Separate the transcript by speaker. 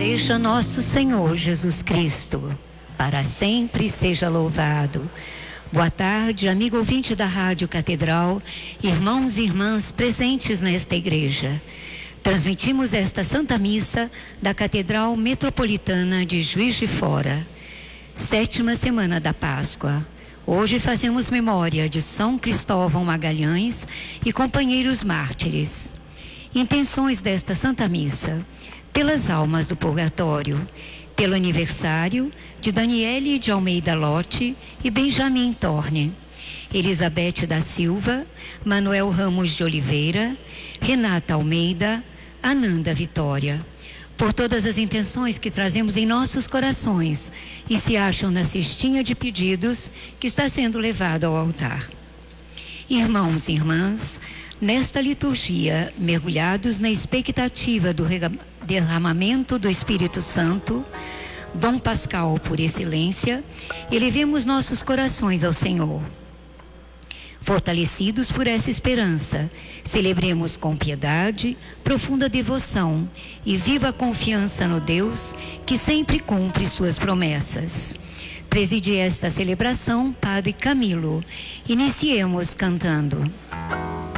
Speaker 1: seja nosso Senhor Jesus Cristo, para sempre seja louvado. Boa tarde, amigo ouvinte da Rádio Catedral, irmãos e irmãs presentes nesta igreja. Transmitimos esta Santa Missa da Catedral Metropolitana de Juiz de Fora, 7ª semana da Páscoa. Hoje fazemos memória de São Cristóvão Magalhães e companheiros mártires. Intenções desta Santa Missa: pelas almas do purgatório, pelo aniversário de Daniele de Almeida Lotte e Benjamin Torne, Elizabeth da Silva, Manuel Ramos de Oliveira, Renata Almeida, Ananda Vitória, por todas as intenções que trazemos em nossos corações e se acham na cestinha de pedidos que está sendo levado ao altar. Irmãos e irmãs, nesta liturgia, mergulhados na expectativa do derramamento do Espírito Santo, Dom Pascal por excelência, elevemos nossos corações ao Senhor. Fortalecidos por essa esperança, celebremos com piedade, profunda devoção e viva confiança no Deus que sempre cumpre suas promessas. Preside esta celebração, Padre Camilo. Iniciemos cantando.